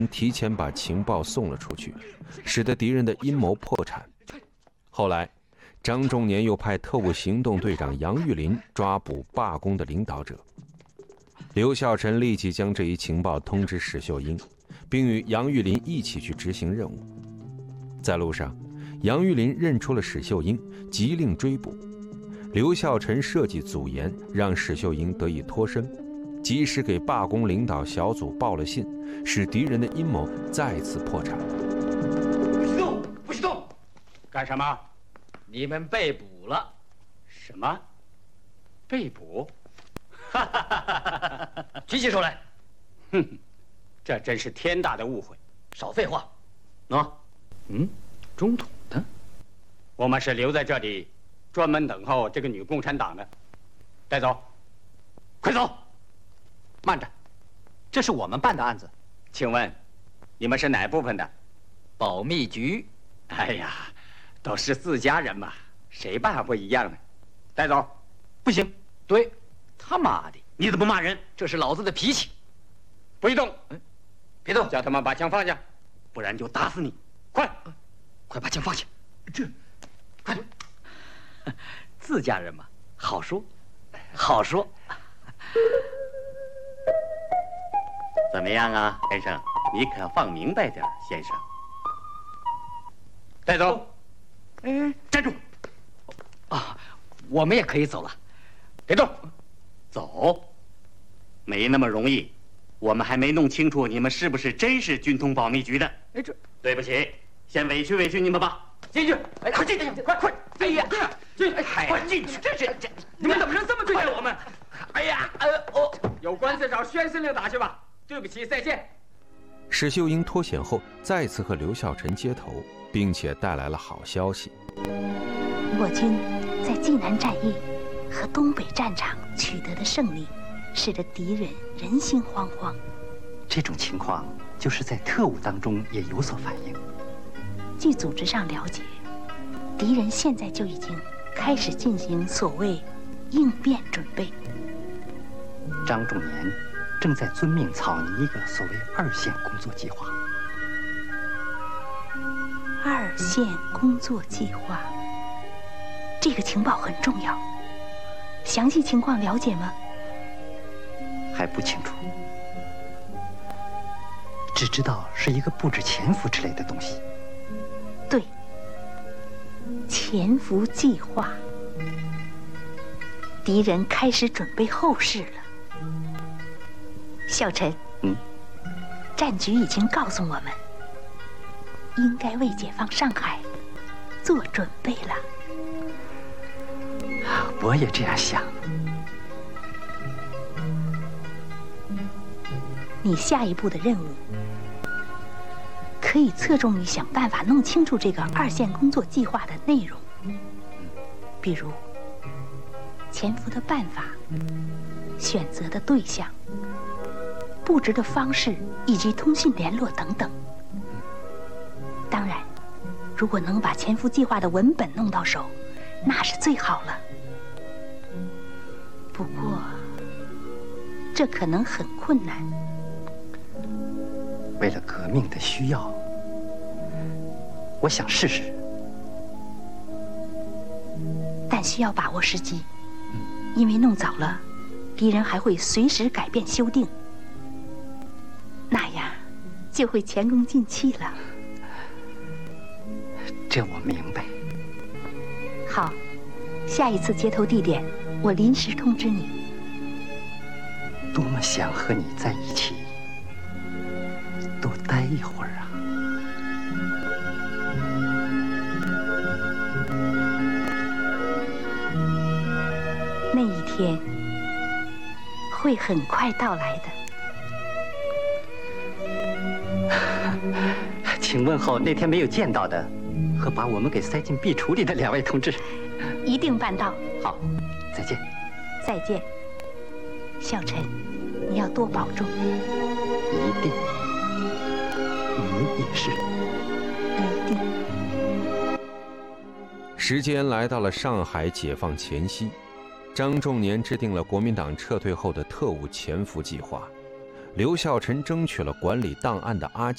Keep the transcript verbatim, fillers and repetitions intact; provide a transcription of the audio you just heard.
提前把情报送了出去，使得敌人的阴谋破产。后来，张仲年又派特务行动队长杨玉林抓捕罢工的领导者。刘孝臣立即将这一情报通知史秀英，并与杨玉林一起去执行任务。在路上，杨玉林认出了史秀英，急令追捕。刘孝臣设计阻延，让史秀英得以脱身，及时给罢工领导小组报了信，使敌人的阴谋再次破产。 不许动！不许动！ 干什么？ 你们被捕了。 什么？被捕？ 哈哈哈哈哈！举起手来！ 哼，这真是天大的误会。 少废话。喏，嗯，中统的。 我们是留在这里，专门等候这个女共产党的。带走，快走！ 慢着，这是我们办的案子。 请问，你们是哪部分的？ 保密局。 哎呀，都是自家人嘛，谁办还不一样呢？带走！ 不行， 对，他妈的， 你怎么骂人？ 这是老子的脾气。 不许动！ 嗯，别动， 叫他们把枪放下，不然就打死你！快， 快把枪放下！这，快点！自家人嘛，好说，好说。 怎么样啊，先生？你可放明白点，先生。 带走！ 哎， 站住！ 啊，我们也可以走了。 别动！ 走？没那么容易，我们还没弄清楚你们是不是真是军统保密局的。 哎，这对不起，先委屈委屈你们吧。 进去！哎，快进去！快快！哎呀，进！哎，快进去！这是这，你们怎么能这么对待我们？哎呀，呃，哦， 有官司找宣司令打去吧。对不起，再见。 史秀英脱险后，再次和刘孝臣接头，并且带来了好消息。 我军在济南战役和东北战场取得的胜利，使得敌人人心惶惶。 这种情况就是在特务当中也有所反映。 据组织上了解，敌人现在就已经开始进行所谓应变准备。 张仲年正在遵命草拟一个所谓二线工作计划。 二线工作计划，这个情报很重要。详细情况了解吗？ 还不清楚，只知道是一个布置潜伏之类的东西。 对，潜伏计划。敌人开始准备后事了。孝臣， 嗯， 战局已经告诉我们，应该为解放上海做准备了。 我也这样想。 你下一步的任务可以侧重于想办法弄清楚这个二线工作计划的内容，比如潜伏的办法、选择的对象、布置的方式以及通信联络等等。当然，如果能把潜伏计划的文本弄到手，那是最好了。不过，这可能很困难。 为了革命的需要，我想试试， 但需要把握时机，因为弄早了，敌人还会随时改变修订，那样就会前功尽弃了。 这我明白。 好，下一次接头地点，我临时通知你。 多么想和你在一起，多待一会儿啊！ 那一天会很快到来的。 请问候那天没有见到的和把我们给塞进壁橱里的两位同志。 一定办到。 好，再见。 再见，孝臣，你要多保重。 一定。你也是。 一定。 时间来到了上海解放前夕，张仲年制定了国民党撤退后的特务潜伏计划，刘孝臣争取了管理档案的阿